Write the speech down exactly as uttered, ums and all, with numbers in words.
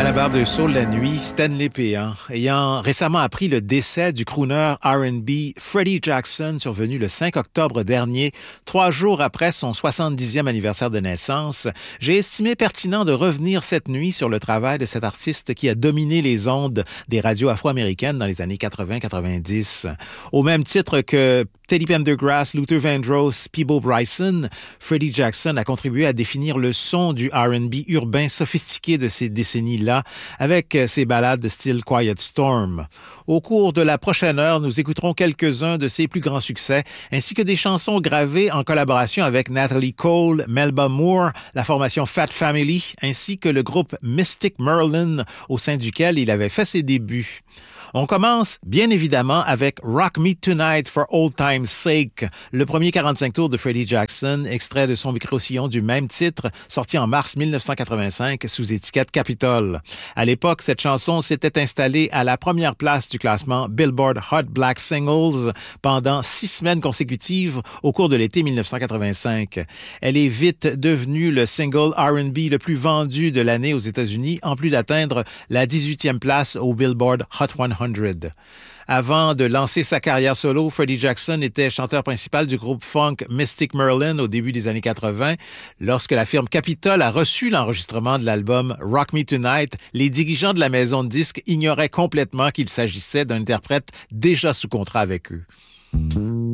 À la barre de Soul la nuit, Stanley Péan, ayant récemment appris le décès du crooner R and B Freddie Jackson, survenu le cinq octobre dernier, trois jours après son soixante-dixième anniversaire de naissance, j'ai estimé pertinent de revenir cette nuit sur le travail de cet artiste qui a dominé les ondes des radios afro-américaines dans les années quatre-vingts quatre-vingt-dix. Au même titre que Teddy Pendergrass, Luther Vandross, Peabo Bryson, Freddie Jackson a contribué à définir le son du R and B urbain sophistiqué de ces décennies-là avec ses ballades de style Quiet Storm. Au cours de la prochaine heure, nous écouterons quelques-uns de ses plus grands succès, ainsi que des chansons gravées en collaboration avec Natalie Cole, Melba Moore, la formation Fat Family, ainsi que le groupe Mystic Merlin, au sein duquel il avait fait ses débuts. On commence, bien évidemment, avec Rock Me Tonight for Old Time's Sake, le premier quarante-cinq tours de Freddie Jackson, extrait de son micro-sillon du même titre, sorti en mars dix-neuf cent quatre-vingt-cinq sous étiquette Capitol. À l'époque, cette chanson s'était installée à la première place du classement Billboard Hot Black Singles pendant six semaines consécutives au cours de l'été dix-neuf cent quatre-vingt-cinq. Elle est vite devenue le single R and B le plus vendu de l'année aux États-Unis, en plus d'atteindre la dix-huitième place au Billboard Hot cent. Avant de lancer sa carrière solo, Freddie Jackson était chanteur principal du groupe funk Mystic Merlin au début des années quatre-vingt. Lorsque la firme Capitol a reçu l'enregistrement de l'album Rock Me Tonight, les dirigeants de la maison de disques ignoraient complètement qu'il s'agissait d'un interprète déjà sous contrat avec eux.